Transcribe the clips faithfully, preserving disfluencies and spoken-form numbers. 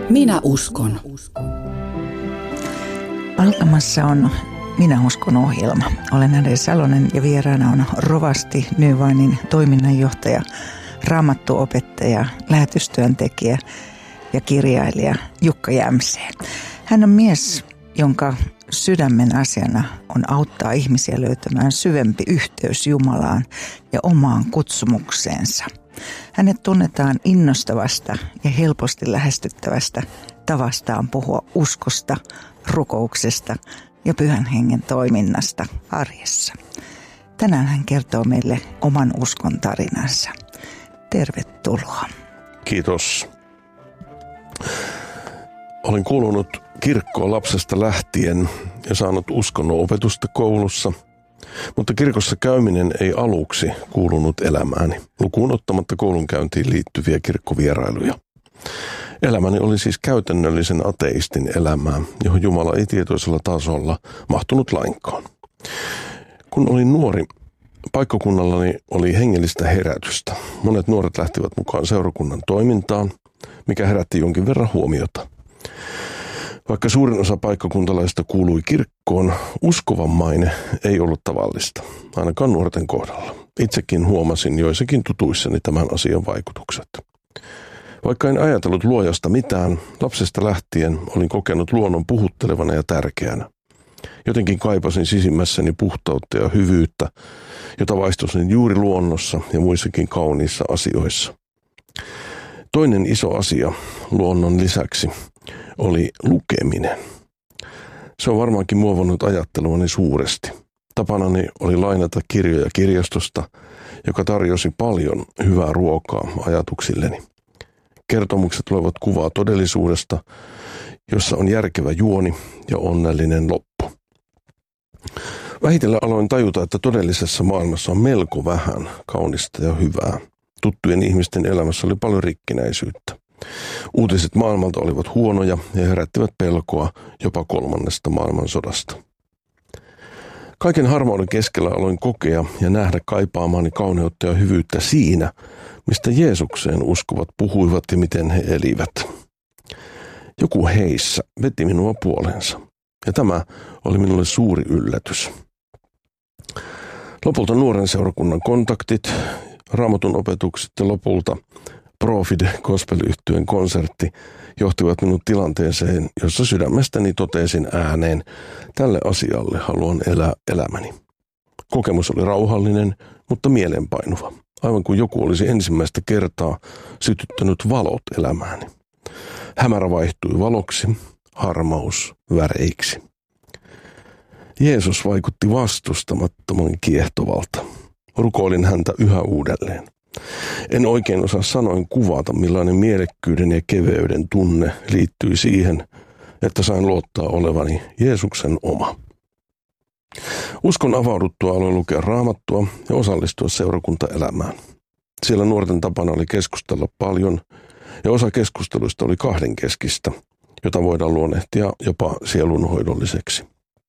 Minä uskon. Alkamassa on Minä uskon -ohjelma. Olen Ade Salonen ja vieraana on rovasti Nyvainin toiminnanjohtaja, raamattuopettaja, lähetystyöntekijä ja kirjailija Jukka Jämsee. Hän on mies, jonka sydämen asiana on auttaa ihmisiä löytämään syvempi yhteys Jumalaan ja omaan kutsumukseensa. Hänet tunnetaan innostavasta ja helposti lähestyttävästä tavastaan puhua uskosta, rukouksesta ja pyhän hengen toiminnasta arjessa. Tänään hän kertoo meille oman uskon tarinansa. Tervetuloa. Kiitos. Olen kuulunut kirkkoon lapsesta lähtien ja saanut uskonnon opetusta koulussa, mutta kirkossa käyminen ei aluksi kuulunut elämääni, lukuun ottamatta koulunkäyntiin liittyviä kirkkovierailuja. Elämäni oli siis käytännöllisen ateistin elämää, johon Jumala ei tietoisella tasolla mahtunut lainkaan. Kun olin nuori, paikkakunnallani oli hengellistä herätystä. Monet nuoret lähtivät mukaan seurakunnan toimintaan, mikä herätti jonkin verran huomiota. Vaikka suurin osa paikkakuntalaisista kuului kirkkoon, uskovan maine ei ollut tavallista, ainakaan nuorten kohdalla. Itsekin huomasin joissakin tutuissani tämän asian vaikutukset. Vaikka en ajatellut luojasta mitään, lapsesta lähtien olin kokenut luonnon puhuttelevana ja tärkeänä. Jotenkin kaipasin sisimmässäni puhtautta ja hyvyyttä, jota vaistosin juuri luonnossa ja muissakin kauniissa asioissa. Toinen iso asia luonnon lisäksi oli lukeminen. Se on varmaankin muovannut ajatteluani suuresti. Tapanani oli lainata kirjoja kirjastosta, joka tarjosi paljon hyvää ruokaa ajatuksilleni. Kertomukset luovat kuvaa todellisuudesta, jossa on järkevä juoni ja onnellinen loppu. Vähitellen aloin tajuta, että todellisessa maailmassa on melko vähän kaunista ja hyvää. Tuttujen ihmisten elämässä oli paljon rikkinäisyyttä. Uutiset maailmalta olivat huonoja ja herättivät pelkoa jopa kolmannesta maailmansodasta. Kaiken harmauden keskellä aloin kokea ja nähdä kaipaamaani kauneutta ja hyvyyttä siinä, mistä Jeesukseen uskovat puhuivat ja miten he elivät. Joku heissä veti minua puoleensa, ja tämä oli minulle suuri yllätys. Lopulta nuoren seurakunnan kontaktit, Raamatun opetukset ja lopulta Profide gospel-yhtyeen konsertti johtivat minut tilanteeseen, jossa sydämestäni totesin ääneen, tälle asialle haluan elää elämäni. Kokemus oli rauhallinen, mutta mielenpainuva, aivan kuin joku olisi ensimmäistä kertaa sytyttänyt valot elämääni. Hämärä vaihtui valoksi, harmaus väreiksi. Jeesus vaikutti vastustamattoman kiehtovalta. Rukoilin häntä yhä uudelleen. En oikein osaa sanoin kuvata, millainen mielekkyyden ja keveyden tunne liittyi siihen, että sain luottaa olevani Jeesuksen oma. Uskon avauduttua aloin lukea Raamattua ja osallistua seurakuntaelämään. Siellä nuorten tapana oli keskustella paljon ja osa keskusteluista oli kahdenkeskistä, jota voidaan luonnehtia jopa sielunhoidolliseksi.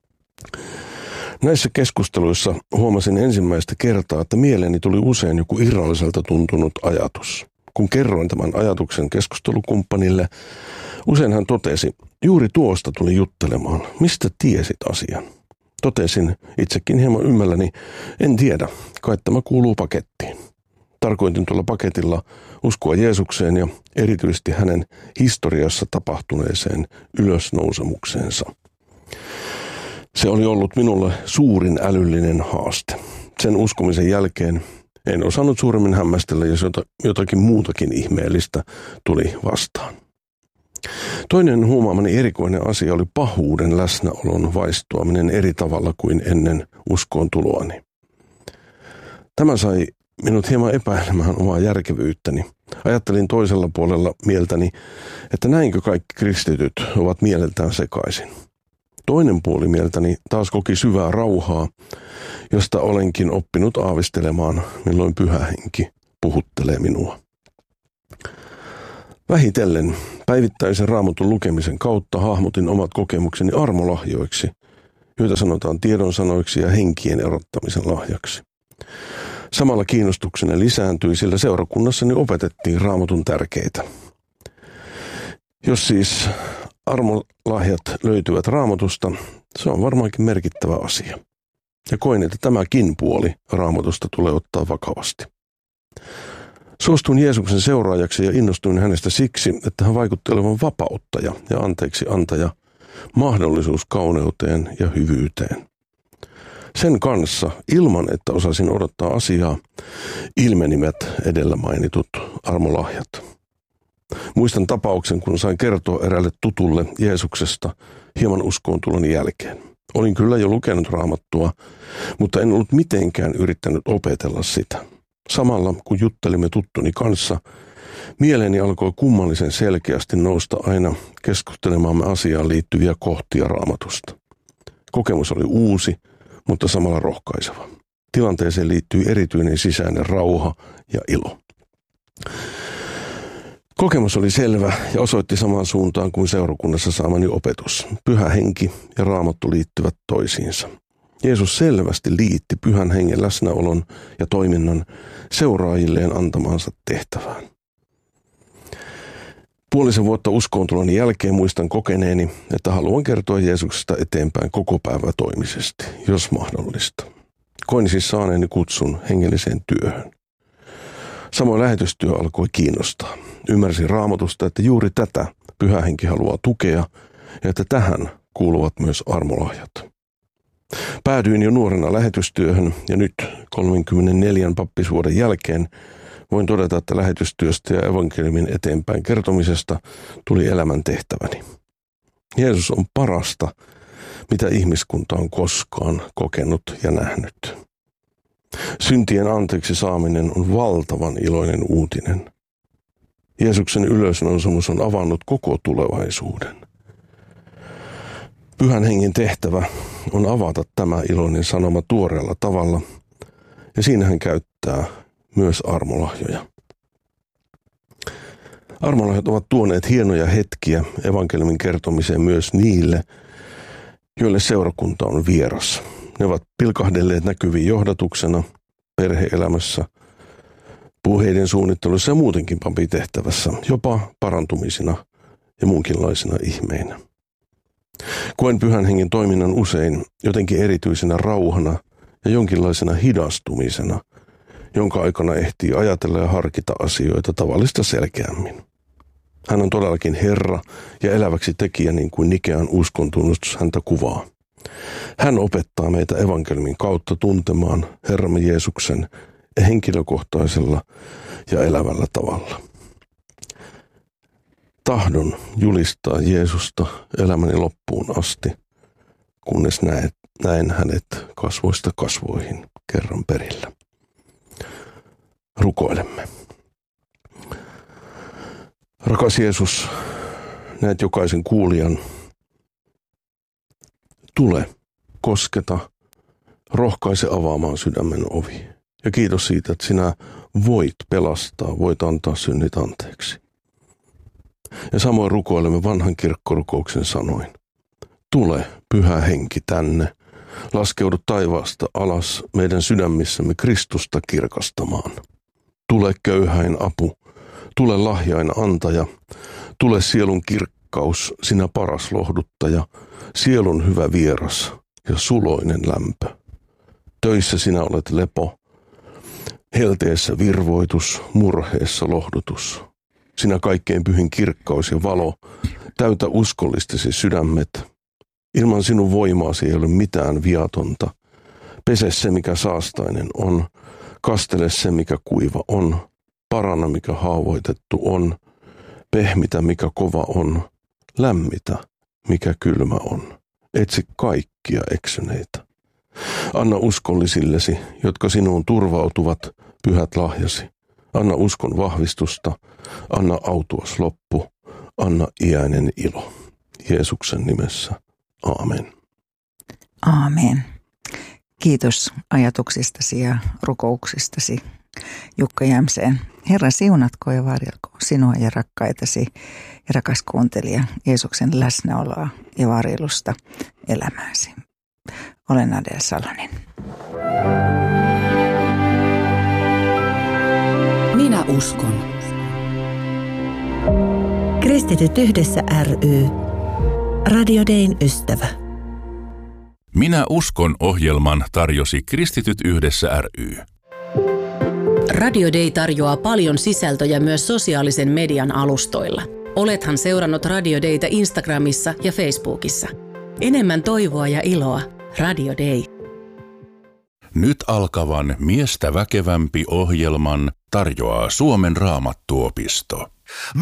Näissä keskusteluissa huomasin ensimmäistä kertaa, että mieleeni tuli usein joku irralliselta tuntunut ajatus. Kun kerroin tämän ajatuksen keskustelukumppanille, usein hän totesi, juuri tuosta tuli juttelemaan, mistä tiesit asian. Totesin itsekin hieman ymmälläni, en tiedä, kai tämä kuuluu pakettiin. Tarkoitin tuolla paketilla uskoa Jeesukseen ja erityisesti hänen historiassa tapahtuneeseen ylösnousemukseensa. Se oli ollut minulle suurin älyllinen haaste. Sen uskomisen jälkeen en osannut suuremmin hämmästellä, jos jotakin muutakin ihmeellistä tuli vastaan. Toinen huomaamani erikoinen asia oli pahuuden läsnäolon vaistoaminen eri tavalla kuin ennen uskoon tuloani. Tämä sai minut hieman epäilemään omaa järkevyyttäni. Ajattelin toisella puolella mieltäni, että näinkö kaikki kristityt ovat mieleltään sekaisin. Toinen puoli mieltäni taas koki syvää rauhaa, josta olenkin oppinut aavistelemaan, milloin pyhä henki puhuttelee minua. Vähitellen päivittäisen Raamatun lukemisen kautta hahmotin omat kokemukseni armolahjoiksi, joita sanotaan tiedonsanoiksi ja henkien erottamisen lahjaksi. Samalla kiinnostukseni lisääntyi, sillä seurakunnassani opetettiin Raamatun tärkeitä. Jos siis armolahjat löytyvät Raamatusta, se on varmaankin merkittävä asia. Ja koin, että tämäkin puoli Raamatusta tulee ottaa vakavasti. Suostuin Jeesuksen seuraajaksi ja innostuin hänestä siksi, että hän vaikutti olevan vapauttaja ja anteeksi antaja, mahdollisuus kauneuteen ja hyvyyteen. Sen kanssa, ilman että osasin odottaa asiaa, ilmenivät edellä mainitut armolahjat. Muistan tapauksen, kun sain kertoa eräälle tutulle Jeesuksesta hieman uskoon tuloni jälkeen. Olin kyllä jo lukenut Raamattua, mutta en ollut mitenkään yrittänyt opetella sitä. Samalla kun juttelimme tuttuni kanssa, mieleeni alkoi kummallisen selkeästi nousta aina keskustelemaamme asiaan liittyviä kohtia Raamatusta. Kokemus oli uusi, mutta samalla rohkaiseva. Tilanteeseen liittyi erityinen sisäinen rauha ja ilo. Kokemus oli selvä ja osoitti samaan suuntaan kuin seurakunnassa saamani opetus. Pyhä henki ja Raamattu liittyvät toisiinsa. Jeesus selvästi liitti pyhän hengen läsnäolon ja toiminnan seuraajilleen antamaansa tehtävään. Puolisen vuotta uskoontuloni jälkeen muistan kokeneeni, että haluan kertoa Jeesuksesta eteenpäin koko päivä toimisesti, jos mahdollista. Koin siis saaneeni kutsun hengelliseen työhön. Samoin lähetystyö alkoi kiinnostaa. Ymmärsin Raamatusta, että juuri tätä Pyhä Henki haluaa tukea ja että tähän kuuluvat myös armolahjat. Päädyin jo nuorena lähetystyöhön ja nyt kolmekymmentäneljä pappisvuoden jälkeen voin todeta, että lähetystyöstä ja evankeliumin eteenpäin kertomisesta tuli elämän tehtäväni. Jeesus on parasta, mitä ihmiskunta on koskaan kokenut ja nähnyt. Syntien anteeksi saaminen on valtavan iloinen uutinen. Jeesuksen ylösnousemus on avannut koko tulevaisuuden. Pyhän hengen tehtävä on avata tämä iloinen sanoma tuoreella tavalla, ja siinä hän käyttää myös armolahjoja. Armolahjat ovat tuoneet hienoja hetkiä evankeliumin kertomiseen myös niille, joille seurakunta on vieras. Ne ovat pilkahdelleet näkyviin johdatuksena, perhe-elämässä, puheiden suunnittelussa ja muutenkin papitehtävässä, jopa parantumisina ja muunkinlaisina ihmeinä. Koen Pyhän hengen toiminnan usein jotenkin erityisenä rauhana ja jonkinlaisena hidastumisena, jonka aikana ehtii ajatella ja harkita asioita tavallista selkeämmin. Hän on todellakin Herra ja eläväksi tekijä, niin kuin Nikean uskontunnustus häntä kuvaa. Hän opettaa meitä evankeliumin kautta tuntemaan Herramme Jeesuksen henkilökohtaisella ja elävällä tavalla. Tahdon julistaa Jeesusta elämäni loppuun asti, kunnes näet, näen hänet kasvoista kasvoihin kerran perillä. Rukoilemme. Rakas Jeesus, näet jokaisen kuulijan. Tule, kosketa, rohkaise avaamaan sydämen ovi. Ja kiitos siitä, että sinä voit pelastaa, voit antaa synnit anteeksi. Ja samoin rukoilemme vanhan kirkkorukouksen sanoin. Tule, Pyhä Henki, tänne. Laskeudu taivaasta alas meidän sydämissämme Kristusta kirkastamaan. Tule köyhäin apu, tule lahjain antaja, tule sielun kirkkaus, sinä paras lohduttaja, sielun hyvä vieras ja suloinen lämpö. Töissä sinä olet lepo, helteessä virvoitus, murheessa lohdutus. Sinä kaikkein pyhin kirkkaus ja valo, täytä uskollistesi sydämet. Ilman sinun voimaasi ei ole mitään viatonta. Pese se, mikä saastainen on. Kastele se, mikä kuiva on. Paranna, mikä haavoitettu on. Pehmitä, mikä kova on. Lämmitä, mikä kylmä on. Etsi kaikkia eksyneitä. Anna uskollisillesi, jotka sinuun turvautuvat, pyhät lahjasi. Anna uskon vahvistusta. Anna autuas loppu. Anna iäinen ilo. Jeesuksen nimessä. Aamen. Aamen. Kiitos ajatuksistasi ja rukouksistasi, Jukka Jämseen. Herra, siunatko ja varjelko sinua ja rakkaitasi ja rakas kuuntelija Jeesuksen läsnäoloa ja varjelusta elämääsi. Olen Adel Salonen. Minä uskon. Kristityt yhdessä ry. Radio Dayn ystävä. Minä uskon -ohjelman tarjosi Kristityt yhdessä ry. Radio Day tarjoaa paljon sisältöjä myös sosiaalisen median alustoilla. Olethan seurannut Radio Daytä Instagramissa ja Facebookissa. Enemmän toivoa ja iloa. Radio Day. Nyt alkavan Miestä väkevämpi -ohjelman tarjoaa Suomen Raamattuopisto.